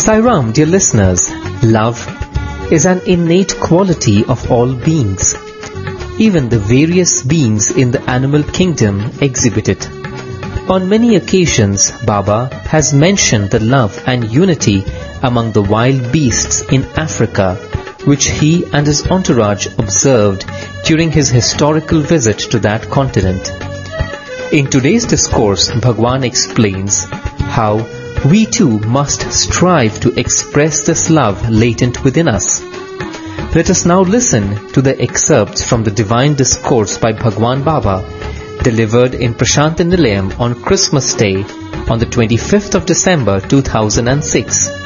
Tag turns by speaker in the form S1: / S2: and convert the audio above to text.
S1: Sai Ram, dear listeners, love is an innate quality of all beings. Even the various beings in the animal kingdom exhibit it. On many occasions, Baba has mentioned the love and unity among the wild beasts in Africa, which he and his entourage observed during his historical visit to that continent. In today's discourse, Bhagwan explains how we too must strive to express this love latent within us. Let us now listen to the excerpts from the Divine Discourse by Bhagwan Baba, delivered in Prashanta Nilayam on Christmas Day on the 25th of December 2006.